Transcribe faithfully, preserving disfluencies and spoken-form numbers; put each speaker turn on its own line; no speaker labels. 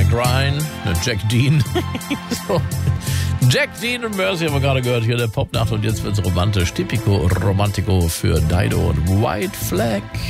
Ryan, ne, Jack Dean. so. Jack Dean und Mercy haben wir gerade gehört, hier der Popnacht und jetzt wird's romantisch. Typico Romantico für Dido und White Flag.